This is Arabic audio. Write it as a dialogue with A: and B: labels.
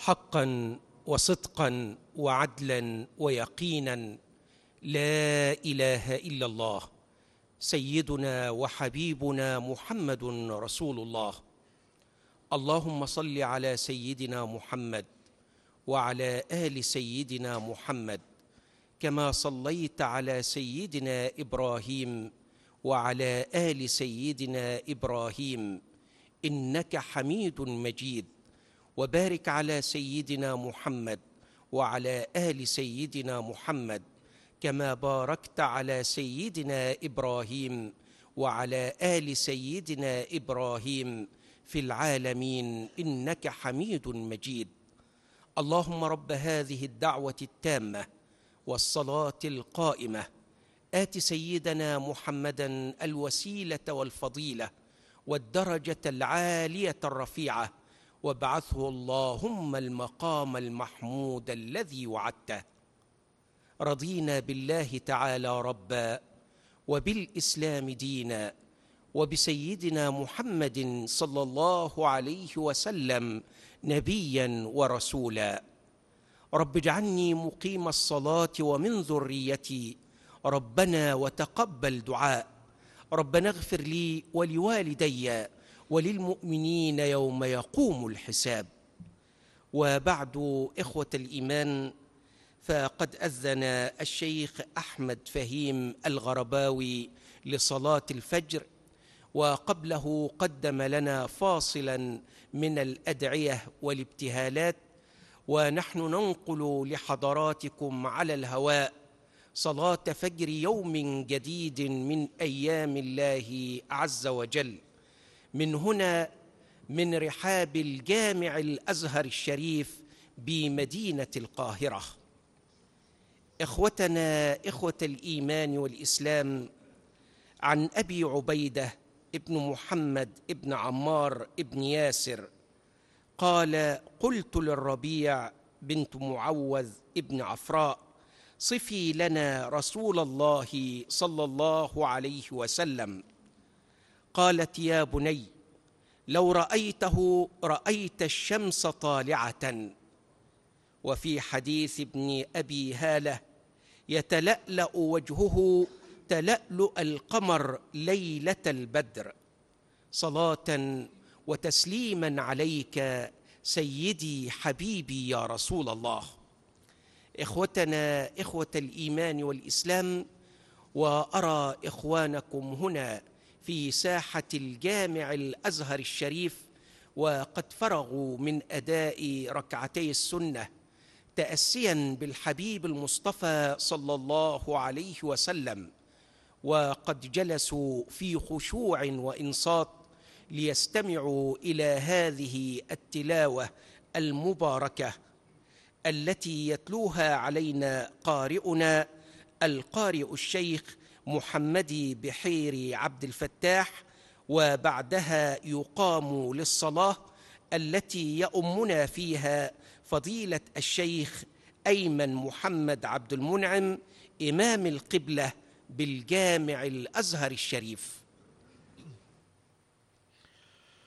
A: حقا وصدقا وعدلا ويقينا لا إله إلا الله سيدنا وحبيبنا محمد رسول الله. اللهم صل على سيدنا محمد وعلى آل سيدنا محمد كما صليت على سيدنا إبراهيم وعلى آل سيدنا إبراهيم إنك حميد مجيد، وبارك على سيدنا محمد وعلى آل سيدنا محمد كما باركت على سيدنا إبراهيم وعلى آل سيدنا إبراهيم في العالمين إنك حميد مجيد. اللهم رب هذه الدعوة التامة والصلاة القائمة آت سيدنا محمدا الوسيلة والفضيلة والدرجة العالية الرفيعة، وابعثه اللهم المقام المحمود الذي وعدته. رضينا بالله تعالى ربا وبالإسلام دينا وبسيدنا محمد صلى الله عليه وسلم نبيا ورسولا. رب اجعلني مقيم الصلاة ومن ذريتي، ربنا وتقبل دعاء. ربنا اغفر لي ولوالدي وللمؤمنين يوم يقوم الحساب. وبعد، إخوة الإيمان، فقد أذن الشيخ أحمد فهيم الغرباوي لصلاة الفجر، وقبله قدم لنا فاصلا من الأدعية والابتهالات، ونحن ننقل لحضراتكم على الهواء صلاة فجر يوم جديد من أيام الله عز وجل، من هنا من رحاب الجامع الأزهر الشريف بمدينة القاهرة. إخوتنا إخوة الإيمان والإسلام، عن أبي عبيدة ابن محمد ابن عمار ابن ياسر قال: قلت للربيع بنت معوذ ابن عفراء: صفي لنا رسول الله صلى الله عليه وسلم. قالت: يا بني، لو رأيته رأيت الشمس طالعة. وفي حديث ابن أبي هالة: يتلألأ وجهه تلألؤ القمر ليلة البدر. صلاة وتسليما عليك سيدي حبيبي يا رسول الله. إخوتنا إخوة الإيمان والإسلام، وأرى إخوانكم هنا في ساحة الجامع الأزهر الشريف وقد فرغوا من أداء ركعتي السنة تأسيا بالحبيب المصطفى صلى الله عليه وسلم، وقد جلسوا في خشوع وإنصات ليستمعوا إلى هذه التلاوة المباركة التي يتلوها علينا قارئنا القارئ الشيخ محمدي بحيري عبد الفتاح، وبعدها يقام للصلاة التي يؤمنا فيها فضيلة الشيخ أيمن محمد عبد المنعم إمام القبلة بالجامع الأزهر الشريف.